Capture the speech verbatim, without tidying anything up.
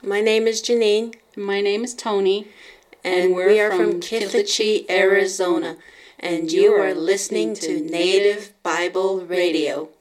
My name is Janine. My name is Tony. And, and we are from Kithlichi, Arizona. And you are listening to Native Bible Radio.